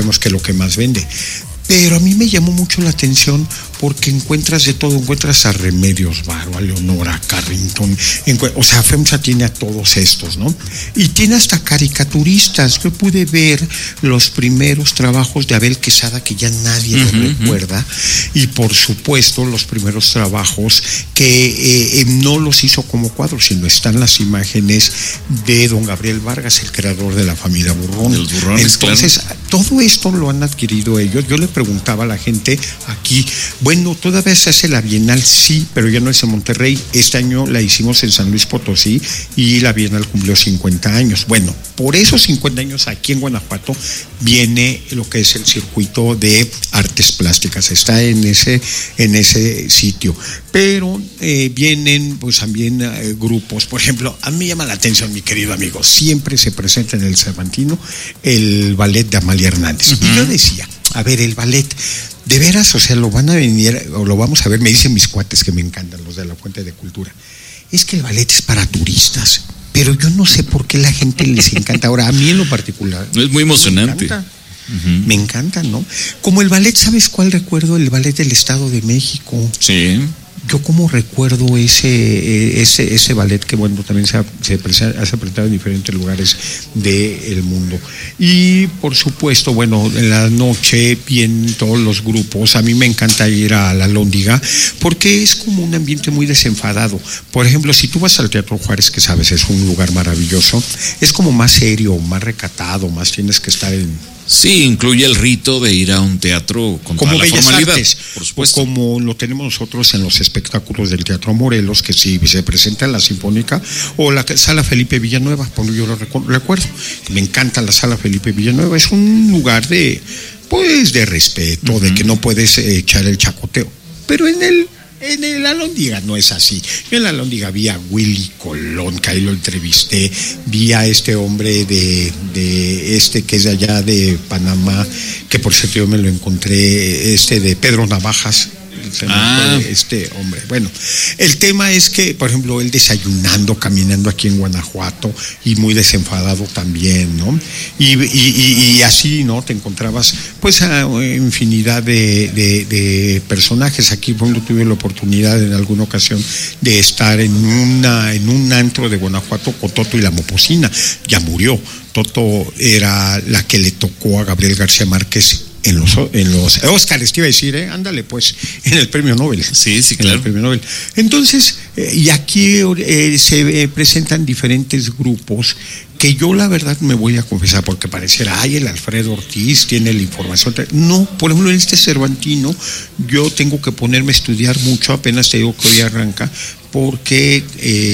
que es lo que más vende. Pero a mí me llamó mucho la atención porque encuentras de todo, encuentras a Remedios Varo, a Leonora Carrington, o sea, FEMSA tiene a todos estos, ¿no? Y tiene hasta caricaturistas. Yo pude ver los primeros trabajos de Abel Quesada, que ya nadie lo recuerda, y por supuesto los primeros trabajos que no los hizo como cuadros, sino están las imágenes de don Gabriel Vargas, el creador de la familia Burrón. De los Burrones. Entonces, claro, todo esto lo han adquirido ellos. Yo le preguntaba a la gente aquí, bueno, todavía se hace la Bienal, sí, pero ya no es en Monterrey. Este año la hicimos en San Luis Potosí y la Bienal cumplió 50 años. Bueno, por esos 50 años aquí en Guanajuato viene lo que es el circuito de artes plásticas, está en ese sitio. Pero vienen pues también grupos, por ejemplo, a mí me llama la atención, mi querido amigo, siempre se presenta en el Cervantino el ballet de Amalia Hernández. Y yo decía, a ver, el ballet, de veras, o sea, lo van a venir, o lo vamos a ver, me dicen mis cuates que me encantan, los de la Fuente de Cultura, es que el ballet es para turistas, pero yo no sé por qué la gente les encanta. Ahora, a mí en lo particular, es muy emocionante. Me encanta, ¿no? Como el ballet, ¿sabes cuál recuerdo? El ballet del Estado de México. Sí. Yo como recuerdo ese ballet que, bueno, también se ha presentado en diferentes lugares del mundo. Y por supuesto, bueno, en la noche vienen todos los grupos. A mí me encanta ir a la Alhóndiga porque es como un ambiente muy desenfadado. Por ejemplo, si tú vas al Teatro Juárez, que sabes, es un lugar maravilloso, es como más serio, más recatado, más tienes que estar en... Sí, incluye el rito de ir a un teatro con como toda la Bellas formalidad, Artes, por supuesto. como lo tenemos nosotros en los espectáculos del Teatro Morelos, que si se presenta en la Sinfónica o la Sala Felipe Villanueva, cuando yo lo recuerdo. Me encanta la Sala Felipe Villanueva, es un lugar de respeto, de que no puedes echar el chacoteo. Pero en el Alhóndiga no es así. Yo en la Alhóndiga vi a Willy Colón, que ahí lo entrevisté, vi a este hombre de que es de allá de Panamá, que por cierto yo me lo encontré, de Pedro Navajas. Este hombre. Bueno, el tema es que, por ejemplo, él desayunando, caminando aquí en Guanajuato y muy desenfadado también, ¿no? Y así, ¿no? Te encontrabas pues a infinidad de personajes. Aquí, por ejemplo, tuve la oportunidad en alguna ocasión de estar en un antro de Guanajuato con Toto y la Moposina. Ya murió. Toto era la que le tocó a Gabriel García Márquez en los Óscares, te iba a decir, ándale pues, en el premio Nobel. Sí, claro. En el premio Nobel. Entonces, y aquí se presentan diferentes grupos que yo la verdad me voy a confesar, porque pareciera, el Alfredo Ortiz tiene la información. No, por ejemplo, en este Cervantino yo tengo que ponerme a estudiar mucho, apenas te digo que hoy arranca, porque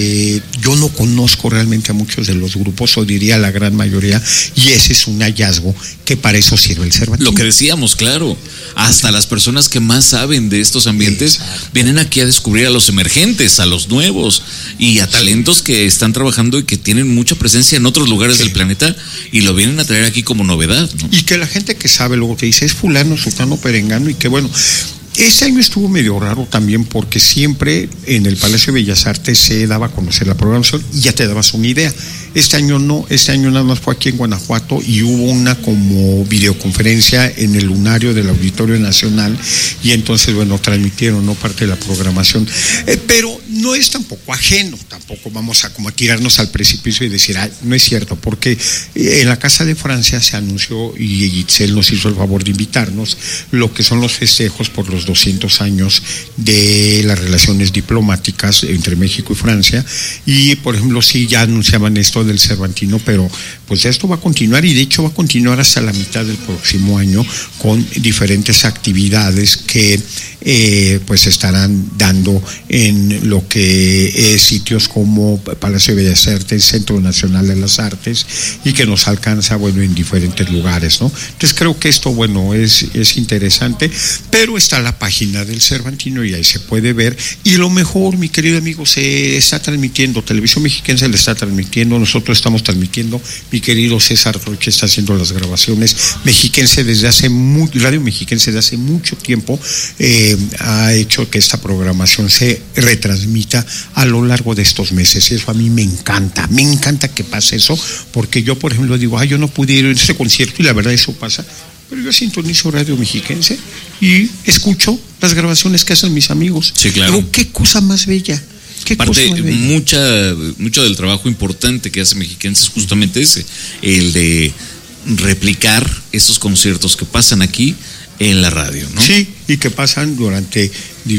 yo no conozco realmente a muchos de los grupos, o diría la gran mayoría, y ese es un hallazgo, que para eso sirve el Cervantino. Lo que decíamos, claro, hasta las personas que más saben de estos ambientes vienen aquí a descubrir a los emergentes, a los nuevos, y a talentos que están trabajando y que tienen mucha presencia en otros lugares del planeta, y lo vienen a traer aquí como novedad, ¿no? Y que la gente que sabe luego te dice, es fulano, sutano, perengano, y que bueno... Este año estuvo medio raro también porque siempre en el Palacio de Bellas Artes se daba a conocer la programación y ya te dabas una idea. Este año no, este año nada más fue aquí en Guanajuato y hubo una como videoconferencia en el lunario del Auditorio Nacional y entonces, bueno, transmitieron, ¿no?, parte de la programación. Pero no es tampoco ajeno, tampoco vamos a como a tirarnos al precipicio y decir, no es cierto, porque en la Casa de Francia se anunció y Itzel nos hizo el favor de invitarnos lo que son los festejos por los 200 años de las relaciones diplomáticas entre México y Francia, y por ejemplo sí ya anunciaban esto del Cervantino, pero pues esto va a continuar, y de hecho va a continuar hasta la mitad del próximo año con diferentes actividades que pues estarán dando en lo que es sitios como Palacio de Bellas Artes, Centro Nacional de las Artes, y que nos alcanza, bueno, en diferentes lugares, ¿no? Entonces creo que esto, bueno, es interesante, pero está la página del Cervantino y ahí se puede ver, y lo mejor, mi querido amigo, se está transmitiendo, Televisión Mexiquense le está transmitiendo, nosotros estamos transmitiendo, mi querido César Roche está haciendo las grabaciones, Mexiquense Radio Mexiquense desde hace mucho tiempo ha hecho que esta programación se retransmita a lo largo de estos meses, y eso a mí me encanta que pase eso, porque yo, por ejemplo, digo, yo no pude ir a ese concierto, y la verdad eso pasa, pero yo sintonizo Radio Mexiquense y escucho las grabaciones que hacen mis amigos. Sí, claro. Digo, qué cosa más bella. Parte, mucho del trabajo importante que hace Mexiquense es justamente ese, el de replicar esos conciertos que pasan aquí en la radio, ¿no? Sí, y que pasan durante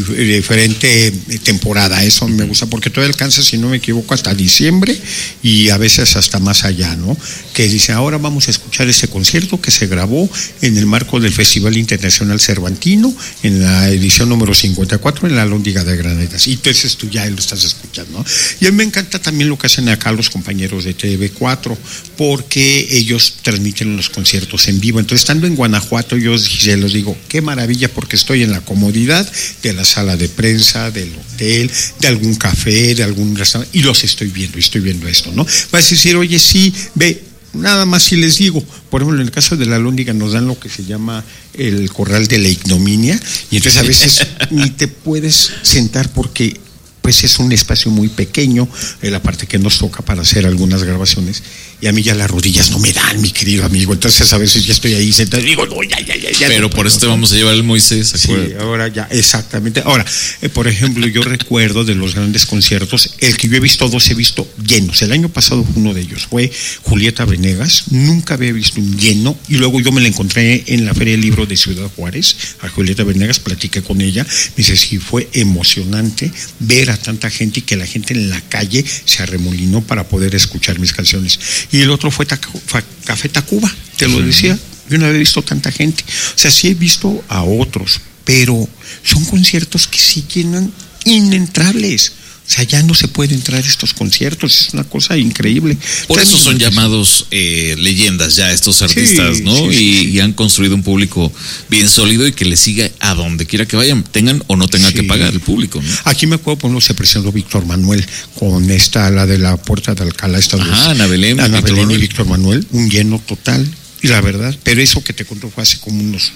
diferente temporada. Eso me gusta, porque todavía alcanza, si no me equivoco, hasta diciembre y a veces hasta más allá, ¿no? Que dice, ahora vamos a escuchar este concierto que se grabó en el marco del Festival Internacional Cervantino, en la edición número 54, en la Alhóndiga de Granadas. Y entonces tú ya lo estás escuchando, ¿no? Y a mí me encanta también lo que hacen acá los compañeros de TV4, porque ellos transmiten los conciertos en vivo. Entonces, estando en Guanajuato, yo se los digo, qué maravilla, porque estoy en la comodidad de la sala de prensa, del hotel, de algún café, de algún restaurante, y los estoy viendo esto, ¿no? Vas a decir, oye, sí, ve, nada más si les digo, por ejemplo, en el caso de la Alhóndiga nos dan lo que se llama el corral de la ignominia, y entonces a veces ni te puedes sentar porque pues es un espacio muy pequeño, la parte que nos toca para hacer algunas grabaciones, y a mí ya las rodillas no me dan, mi querido amigo, entonces a veces ya estoy ahí sentado y digo, no, ya. Pero no por puedo, eso te vamos a llevar el Moisés. Sí, ahora ya, exactamente. Ahora, por ejemplo, yo recuerdo de los grandes conciertos, el que yo he visto, dos he visto llenos. El año pasado fue uno de ellos, fue Julieta Venegas, nunca había visto un lleno, y luego yo me la encontré en la Feria del Libro de Ciudad Juárez, a Julieta Venegas, platiqué con ella, me dice, sí, fue emocionante ver a tanta gente y que la gente en la calle se arremolinó para poder escuchar mis canciones. Y el otro fue Café Tacuba, te lo decía, yo no había visto tanta gente. O sea, sí he visto a otros, pero son conciertos que sí llenan inentrables. O sea, ya no se puede entrar a estos conciertos, es una cosa increíble. Por eso son llamados leyendas ya estos artistas, sí, ¿no? Sí. Y han construido un público bien sólido y que les siga a donde quiera que vayan, tengan o no tengan que pagar el público, ¿no? Aquí me acuerdo, por ejemplo, se presentó Víctor Manuel con la de la Puerta de Alcalá. Ana Belén y Víctor Manuel, un lleno total. Y la verdad, pero eso que te cuento fue hace como unos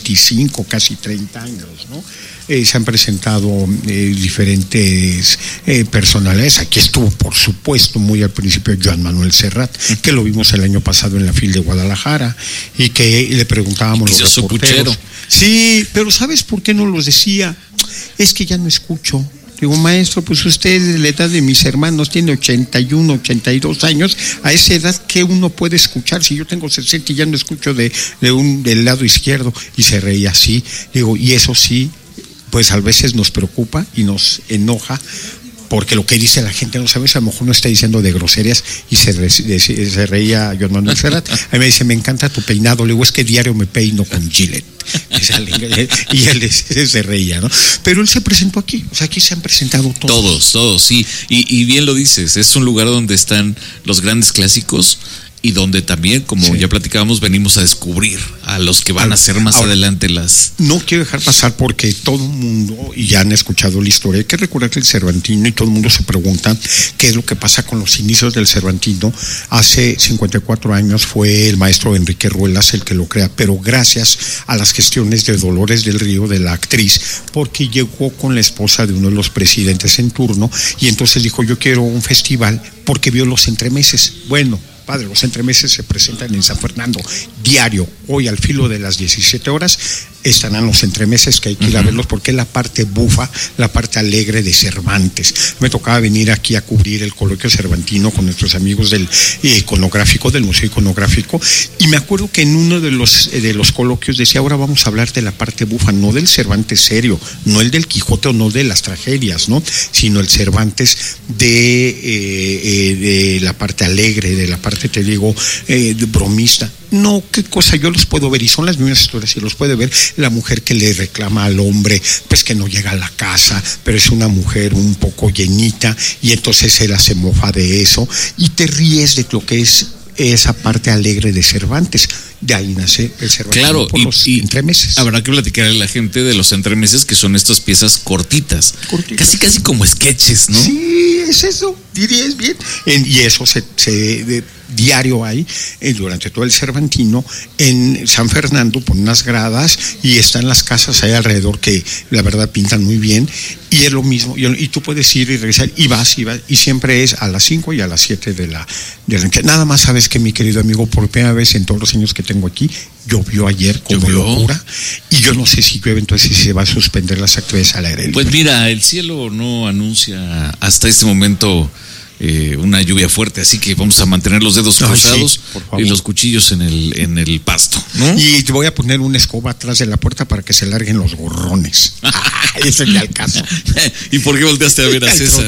25, casi 30 años, ¿no? Se han presentado diferentes personalidades. Aquí estuvo, por supuesto, muy al principio Joan Manuel Serrat, que lo vimos el año pasado en la FIL de Guadalajara, y que le preguntábamos a los reporteros. Sí, pero ¿sabes por qué no los decía? Es que ya no escucho. Digo, maestro, pues usted de la edad de mis hermanos tiene 81, 82 años, a esa edad, ¿qué uno puede escuchar? Si yo tengo 60 y ya no escucho del lado izquierdo. Y se reía así. Digo, y eso sí, pues a veces nos preocupa y nos enoja, porque lo que dice la gente no sabes, a lo mejor no está diciendo de groserías, y se reía Joan Manuel Serrat. A mí me dice, me encanta tu peinado, le digo, es que diario me peino con Gillette. Y él se reía, ¿no? Pero él se presentó aquí, o sea, aquí se han presentado todos, sí, y bien lo dices, es un lugar donde están los grandes clásicos, y donde también, como ya platicábamos, venimos a descubrir a los que van a ser más adelante las... No quiero dejar pasar, porque todo el mundo, y ya han escuchado la historia, hay que recordar que el Cervantino, y todo el mundo se pregunta qué es lo que pasa con los inicios del Cervantino. Hace 54 años fue el maestro Enrique Ruelas el que lo crea, pero gracias a las gestiones de Dolores del Río, de la actriz, porque llegó con la esposa de uno de los presidentes en turno, y entonces dijo, yo quiero un festival, porque vio los entremeses. Bueno, padre, los entremeses se presentan en San Fernando diario. Hoy al filo de las 17 horas estarán los entremeses, que hay que ir a verlos, porque es la parte bufa, la parte alegre de Cervantes. Me tocaba venir aquí a cubrir el coloquio cervantino con nuestros amigos del iconográfico, del Museo Iconográfico, y me acuerdo que en uno de los coloquios decía, ahora vamos a hablar de la parte bufa, no del Cervantes serio, no el del Quijote o no de las tragedias, ¿no? Sino el Cervantes de la parte alegre, de la parte, te digo, bromista. No, qué cosa, yo los puedo ver, y son las mismas historias, y los puede ver la mujer que le reclama al hombre, pues que no llega a la casa, pero es una mujer un poco llenita, y entonces él se mofa de eso, y te ríes de lo que es esa parte alegre de Cervantes. De ahí nace el Cervantes. Claro, por los entremeses. Habrá que platicar a la gente de los entremeses, que son estas piezas cortitas. Casi como sketches, ¿no? Sí, es eso, dirías bien. Y eso se diario hay durante todo el Cervantino en San Fernando, por unas gradas, y están las casas ahí alrededor que la verdad pintan muy bien, y es lo mismo, y tú puedes ir y regresar, y vas, y siempre es a las 5 y a las 7 de la noche. Nada más sabes que, mi querido amigo, por primera vez en todos los años que tengo aquí, Llovió ayer como locura y yo no sé si llueve, entonces si se va a suspender las actividades al aire libre. Pues mira, el cielo no anuncia hasta este momento una lluvia fuerte, así que vamos a mantener los dedos cruzados y los cuchillos en el pasto, ¿no? Y te voy a poner una escoba atrás de la puerta para que se larguen los gorrones. Ese es el caso. ¿Y por qué volteaste a ver a César?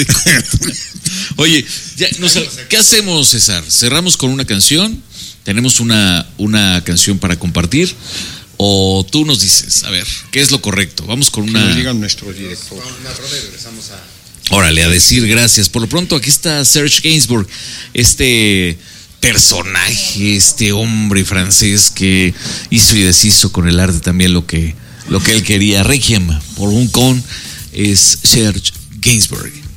Oye, ¿qué hacemos, César? ¿Cerramos con una canción? ¿Tenemos una canción para compartir? ¿O tú nos dices, a ver, qué es lo correcto? Vamos con una... Que nos diga nuestro director. Regresamos a... Órale, a decir gracias. Por lo pronto, aquí está Serge Gainsbourg, este personaje, este hombre francés que hizo y deshizo con el arte también lo que él quería. Requiem por un con es Serge Gainsbourg.